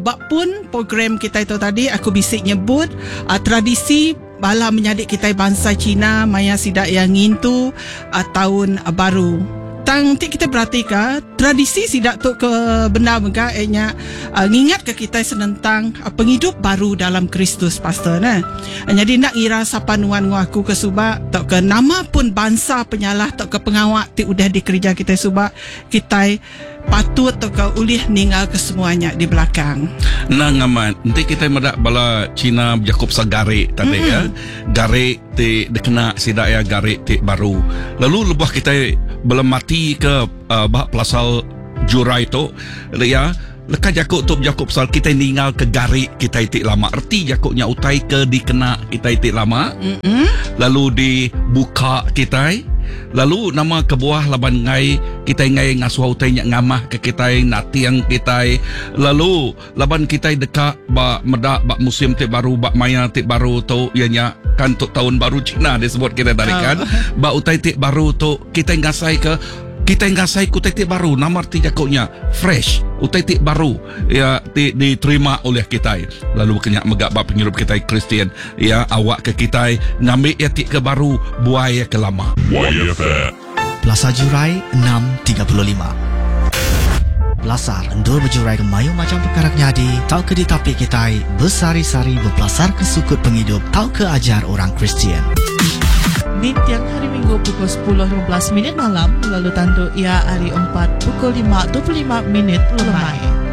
bab pun program kita itu tadi aku bisik nyebut tradisi bala menyadik kita bangsa Cina maya sidak yang ngintu tahun baru. Tang kita perhatikan tradisi sidak tu ke benda mega ngingat ke kita senentang penghidup baru dalam Kristus pastor nah. Jadi nak ira sapanuan aku ke subak tok ke nama pun bangsa penyalah tok ke pengawak ti udah di kerja kita subak kita patut tok ke ulih ninggal ke semuanya di belakang. Nah ngamat nanti kita medak bala Cina Jakob sagare tadi ya. Gare ti dikena sidak ya gare ti baru. Lalu lebah kita belum mati ke bah pelasal jurai tu ya leka Jakob sal kita ninggal ke gari kita itik lama erti Jakobnya utai ke dikena kita itik lama lalu dibuka kita lalu nama kebuah laban ngai kita ngai ngasuh utai nyak ngamah ke kita natiang kita lalu laban kita dekat ba medak ba musim tik baru ba maya tik baru tu ianya kan untuk tahun baru Cina disebut kita tadi kan ba utai tik baru tu kita ngasai ku tik baru nama arti Jakobnya fresh utai tik baru ya diterima oleh kita lalu kenyak megak ba pengirup kita Kristian ya awak ke kita ngambil ya tik ke baru buaya ke lama Plaza Jurai 635 Belasar endur berjurai ke mayu macam perkara nyadi tau ke di tapik kita bersari-sari berpelasar ke sukut penghidup tau ke ajar orang Kristian di tiang hari Minggu pukul 10.15 malam lalu tanduk ia hari 4 pukul 5.25 lemai.